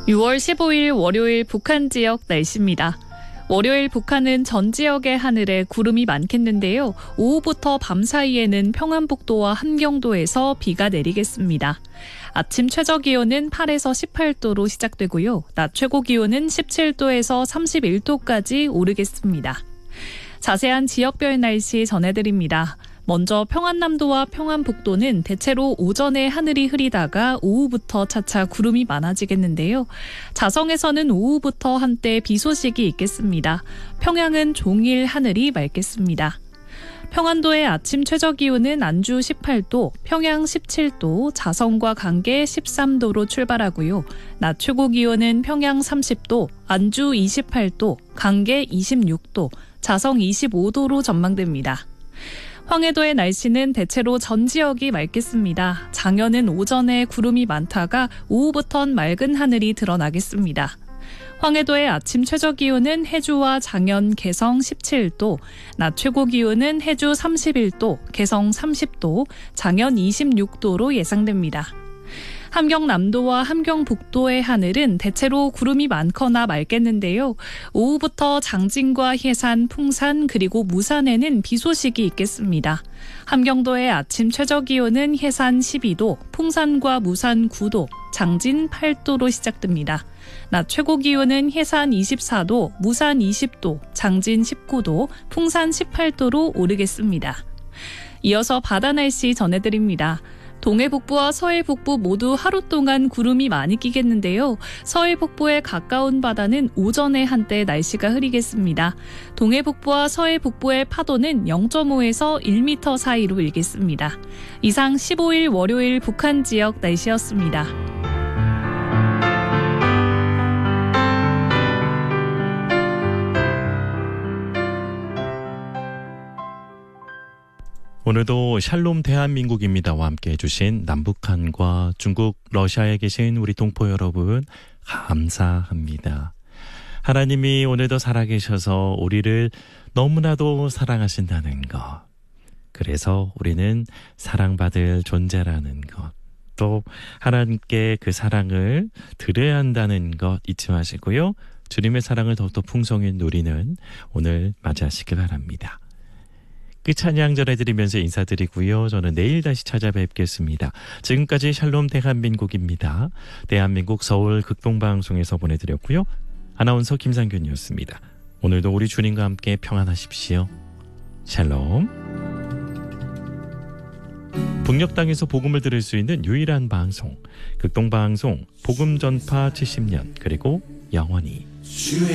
6월 15일 월요일 북한 지역 날씨입니다. 월요일 북한은 전 지역의 하늘에 구름이 많겠는데요. 오후부터 밤 사이에는 평안북도와 함경도에서 비가 내리겠습니다. 아침 최저기온은 8에서 18도로 시작되고요. 낮 최고기온은 17도에서 31도까지 오르겠습니다. 자세한 지역별 날씨 전해드립니다. 먼저 평안남도와 평안북도는 대체로 오전에 하늘이 흐리다가 오후부터 차차 구름이 많아지겠는데요. 자성에서는 오후부터 한때 비 소식이 있겠습니다. 평양은 종일 하늘이 맑겠습니다. 평안도의 아침 최저기온은 안주 18도, 평양 17도, 자성과 강계 13도로 출발하고요. 낮 최고기온은 평양 30도, 안주 28도, 강계 26도, 자성 25도로 전망됩니다. 황해도의 날씨는 대체로 전 지역이 맑겠습니다. 장현은 오전에 구름이 많다가 오후부턴 맑은 하늘이 드러나겠습니다. 황해도의 아침 최저기온은 해주와 장현, 개성 17도, 낮 최고기온은 해주 31도, 개성 30도, 장현 26도로 예상됩니다. 함경남도와 함경북도의 하늘은 대체로 구름이 많거나 맑겠는데요. 오후부터 장진과 해산, 풍산 그리고 무산에는 비 소식이 있겠습니다. 함경도의 아침 최저기온은 해산 12도, 풍산과 무산 9도, 장진 8도로 시작됩니다. 낮 최고기온은 해산 24도, 무산 20도, 장진 19도, 풍산 18도로 오르겠습니다. 이어서 바다 날씨 전해드립니다. 동해 북부와 서해 북부 모두 하루 동안 구름이 많이 끼겠는데요. 서해 북부에 가까운 바다는 오전에 한때 날씨가 흐리겠습니다. 동해 북부와 서해 북부의 파도는 0.5에서 1m 사이로 일겠습니다. 이상 15일 월요일 북한 지역 날씨였습니다. 오늘도 샬롬 대한민국입니다와 함께 해주신 남북한과 중국, 러시아에 계신 우리 동포 여러분 감사합니다. 하나님이 오늘도 살아계셔서 우리를 너무나도 사랑하신다는 것, 그래서 우리는 사랑받을 존재라는 것, 또 하나님께 그 사랑을 드려야 한다는 것 잊지 마시고요. 주님의 사랑을 더욱더 풍성히 누리는 오늘 맞이하시길 바랍니다. 끝 찬양 전해드리면서 인사드리고요. 저는 내일 다시 찾아뵙겠습니다. 지금까지 샬롬 대한민국입니다. 대한민국 서울 극동방송에서 보내드렸고요. 아나운서 김상균이었습니다. 오늘도 우리 주님과 함께 평안하십시오. 샬롬. 북녘 땅에서 복음을 들을 수 있는 유일한 방송, 극동방송 복음 전파 70년 그리고 영원히.